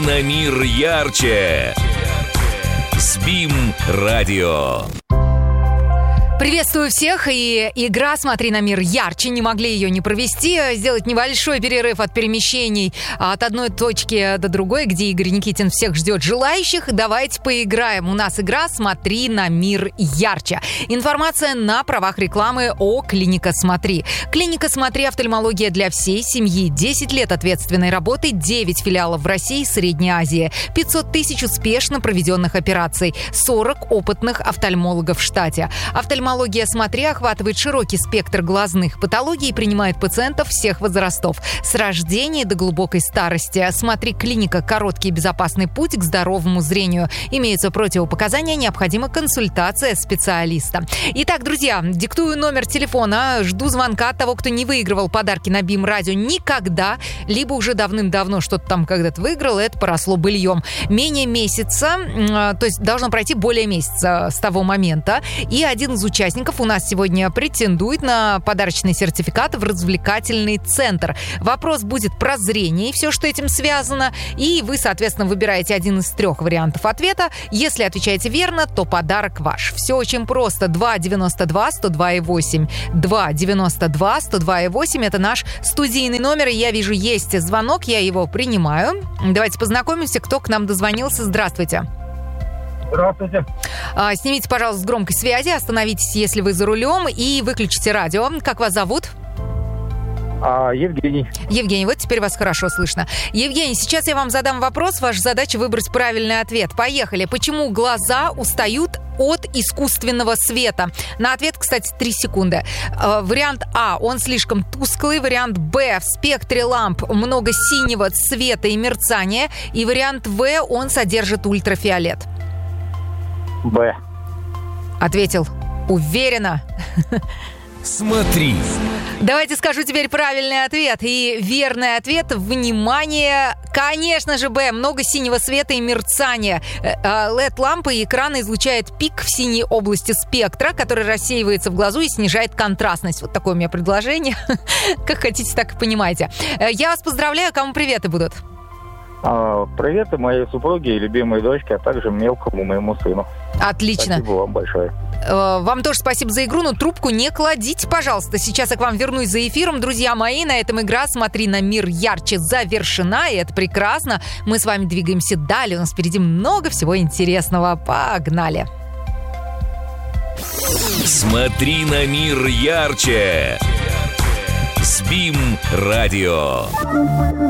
На мир ярче с БИМ-радио. Приветствую всех, и игра «Смотри на мир ярче». Не могли ее не провести, сделать небольшой перерыв от перемещений от одной точки до другой, где Игорь Никитин всех ждет желающих. Давайте поиграем. У нас игра «Смотри на мир ярче». Информация на правах рекламы о «Клиника Смотри». «Клиника Смотри» – офтальмология для всей семьи. 10 лет ответственной работы, 9 филиалов в России и Средней Азии, 500 тысяч успешно проведенных операций, 40 опытных офтальмологов в штате. Офтальмология «Смотри» охватывает широкий спектр глазных патологий и принимает пациентов всех возрастов, с рождения до глубокой старости. «Смотри» клиника – короткий и безопасный путь к здоровому зрению. Имеются противопоказания, необходима консультация специалиста. Итак, друзья, диктую номер телефона, жду звонка от того, кто не выигрывал подарки на БИМ-радио никогда, либо уже давным-давно что-то там когда-то выиграл, это поросло быльем. Менее месяца, то есть должно пройти более месяца с того момента, и один из участников у нас сегодня претендует на подарочный сертификат в развлекательный центр. Вопрос будет про зрение и все, что этим связано. И вы, соответственно, выбираете один из 3 вариантов ответа. Если отвечаете верно, то подарок ваш. Все очень просто. 292-102-8. 292-102-8. Это наш студийный номер. И я вижу, есть звонок. Я его принимаю. Давайте познакомимся, кто к нам дозвонился. Здравствуйте. Здравствуйте. Снимите, пожалуйста, с громкой связи, остановитесь, если вы за рулем, и выключите радио. Как вас зовут? Евгений. Евгений, вот теперь вас хорошо слышно. Евгений, сейчас я вам задам вопрос. Ваша задача выбрать правильный ответ. Поехали. Почему глаза устают от искусственного света? На ответ, кстати, 3 секунды. Вариант А. Он слишком тусклый. Вариант Б. В спектре ламп много синего цвета и мерцания. И вариант В. Он содержит ультрафиолет. Б. Ответил уверенно. Смотри. Давайте скажу теперь правильный ответ. И верный ответ, внимание, конечно же, Б. Много синего света и мерцания. LED-лампы и экраны излучают пик в синей области спектра, который рассеивается в глазу и снижает контрастность. Вот такое у меня предложение. Как хотите, так и понимаете. Я вас поздравляю. Кому приветы будут? Приветы моей супруге и любимой дочке, а также мелкому моему сыну. Отлично. Спасибо вам большое. Вам тоже спасибо за игру, но трубку не кладите, пожалуйста. Сейчас я к вам вернусь за эфиром. Друзья мои, на этом игра «Смотри на мир ярче» завершена, и это прекрасно. Мы с вами двигаемся далее. У нас впереди много всего интересного. Погнали. Смотри на мир ярче с БИМ-радио.